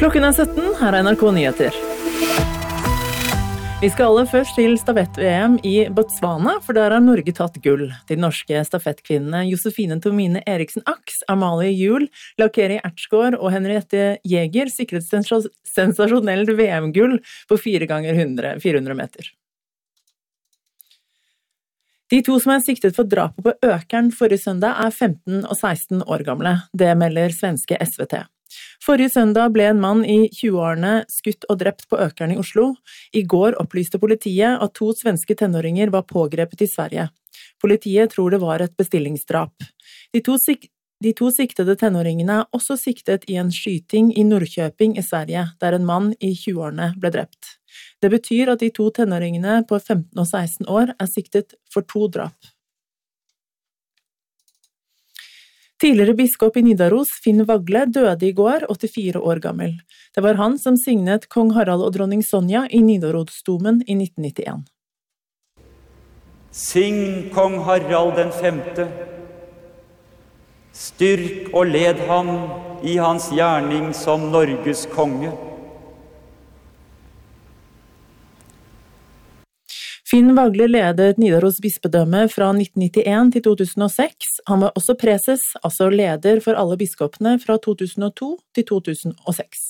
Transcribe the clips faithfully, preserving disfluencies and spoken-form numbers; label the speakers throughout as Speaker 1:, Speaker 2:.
Speaker 1: Klokken er sytten, her er N R K Nyheter. Vi skal aller først til stafett-V M i Botswana, for der har Norge tatt gull. De norske stafettkvinnene Josefine Tomine Eriksen Aks, Amalie Juel, Laukeri Ertsgaard og Henriette Jæger sikret sensasjonelt V M-gull på fire ganger fire hundre meter. De to som er siktet for drapet på Økern forrige søndag er femten og seksten år gamle. Det melder svenske S V T. Forrige søndag ble en mann i tjueårene skutt og drept på Økern i Oslo. I går opplyste politiet at to svenske tenåringer var pågrepet i Sverige. Politiet tror det var et bestillingsdrap. De to, sik- de to siktede tenåringene er også siktet i en skyting i Norrköping i Sverige, der en mann i tjueårene ble drept. Det betyr at de to tenåringene på femten og seksten år er siktet for to drap. Tidligere biskop i Nidaros, Finn Wagle, døde i går, åttifire år gammel. Det var han som signet kong Harald og dronning Sonja i Nidarosdomen i nitten nittien.
Speaker 2: Sign kong Harald den femte. Styrk og led ham i hans gjerning som Norges konge.
Speaker 1: Finn Wagle ledet Nidaros bispedømme fra nitten nittien til to tusen og seks. Han var også preses, altså leder for alle biskopene fra to tusen og to til to tusen og seks.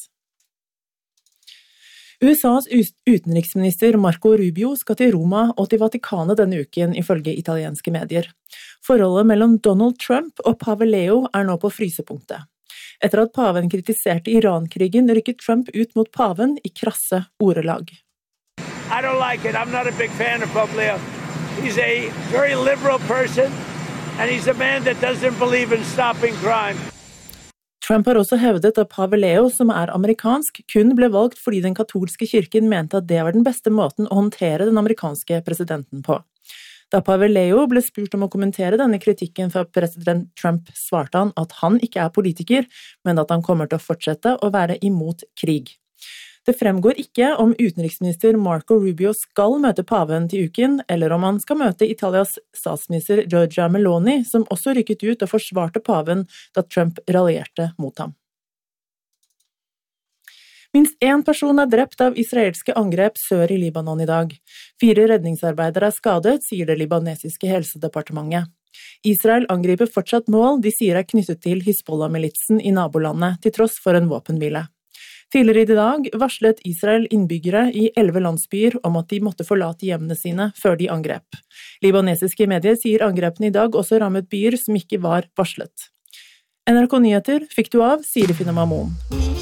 Speaker 1: U S A's utenriksminister Marco Rubio skal til Roma og til Vatikanet denne uken, ifølge italienske medier. Forholdet mellom Donald Trump og pave Leo er nå på frysepunktet. Etter at paven kritiserte Iran-krigen, rykket Trump ut mot paven i krasse ordelag.
Speaker 3: I don't like it. I'm not a big fan of Pope Leo. He's a very liberal person, and he's a man that doesn't believe in stopping crime.
Speaker 1: Trump har også hevdet at pave Leo, som er amerikansk, kun ble valgt fordi den katolske kirken mente at det var den beste måten å håndtere den amerikanske presidenten på. Da pave Leo ble spurt om å kommentere denne kritikken fra president Trump, svarte han at han ikke er politiker, men at han kommer til å fortsette å være imot krig. Det fremgår ikke om utenriksminister Marco Rubio skal møte paven til uken, eller om han skal møte Italias statsminister Giorgia Meloni, som også rykket ut og forsvarte paven da Trump raljerte mot ham. Minst én person er drept av israelske angrep sør i Libanon i dag. Fire redningsarbeidere er skadet, sier det libanesiske helsedepartementet. Israel angriper fortsatt mål de sier er knyttet til Hizbollah-militsen i nabolandet, til tross for en våpenhvile. Tidligere i dag varslet Israel innbyggere i elleve landsbyer om at de måtte forlate hjemmene sine før de angrep. Libanesiske medier sier angrepene i dag også rammet byer som ikke var varslet. N R K Nyheter fikk du av Siri Finamamon.